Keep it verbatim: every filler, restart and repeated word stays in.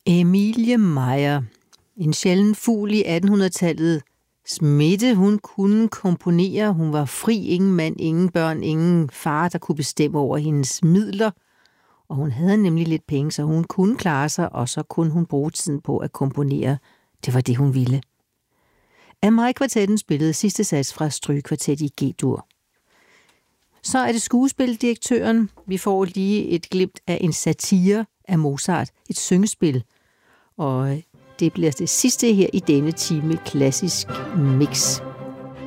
Emilie Meyer, en sjælden fugl i attenhundredetallet. Smitte, hun kunne komponere, hun var fri, ingen mand, ingen børn, ingen far, der kunne bestemme over hendes midler. Og hun havde nemlig lidt penge, så hun kunne klare sig, og så kunne hun bruge tiden på at komponere. Det var det, hun ville. Amarie-kvartetten spillede sidste sats fra Strygekvartet i G-dur. Så er det skuespildirektøren. Vi får lige et glimt af en satire af Mozart, et syngespil. Og det bliver det sidste her i denne time klassisk mix.